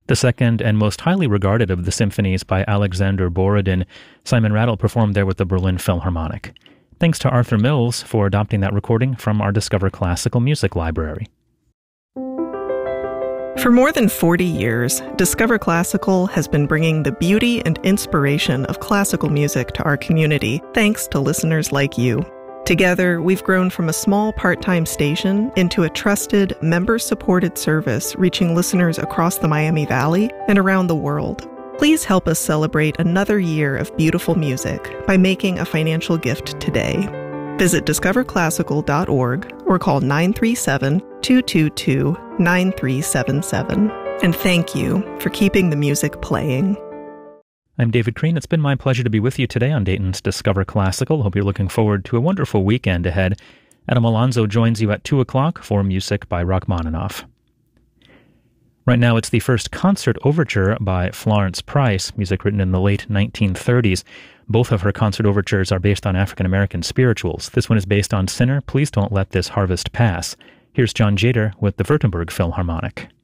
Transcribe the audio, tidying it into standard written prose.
The second and most highly regarded of the symphonies by Alexander Borodin, Simon Rattle performed there with the Berlin Philharmonic. Thanks to Arthur Mills for adopting that recording from our Discover Classical Music Library. For more than 40 years, Discover Classical has been bringing the beauty and inspiration of classical music to our community, thanks to listeners like you. Together, we've grown from a small part-time station into a trusted, member-supported service reaching listeners across the Miami Valley and around the world. Please help us celebrate another year of beautiful music by making a financial gift today. Visit discoverclassical.org or call 937-222-9377. And thank you for keeping the music playing. I'm David Crean. It's been my pleasure to be with you today on Dayton's Discover Classical. Hope you're looking forward to a wonderful weekend ahead. Adam Alonso joins you at 2 o'clock for music by Rachmaninoff. Right now, it's the first concert overture by Florence Price, music written in the late 1930s. Both of her concert overtures are based on African-American spirituals. This one is based on Sinner, Please Don't Let This Harvest Pass. Here's John Jader with the Württemberg Philharmonic.